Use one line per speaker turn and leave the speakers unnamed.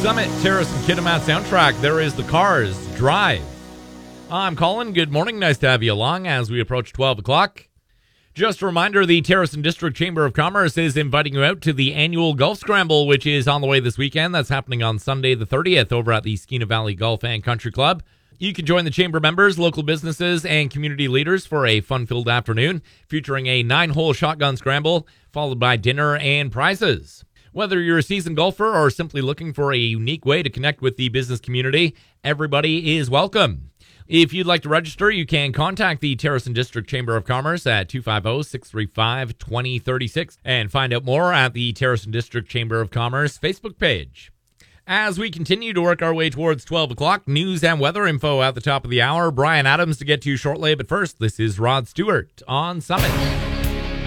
Summit Terrace and Kitimat soundtrack. There is the Cars Drive. I'm Colin. Good morning. Nice to have you along as we approach 12 o'clock. Just a reminder, the Terrace and District Chamber of Commerce is inviting you out to the annual Golf Scramble, which is on the way this weekend. That's happening on Sunday the 30th over at the Skeena Valley Golf and Country Club. You can join the chamber members, local businesses, and community leaders for a fun-filled afternoon featuring a 9-hole shotgun scramble, followed by dinner and prizes. Whether you're a seasoned golfer or simply looking for a unique way to connect with the business community, everybody is welcome. If you'd like to register, you can contact the Terrace and District Chamber of Commerce at 250-635-2036 and find out more at the Terrace and District Chamber of Commerce Facebook page. As we continue to work our way towards 12 o'clock, news and weather info at the top of the hour. Brian Adams to get to shortly, but first, this is Rod Stewart on Summit.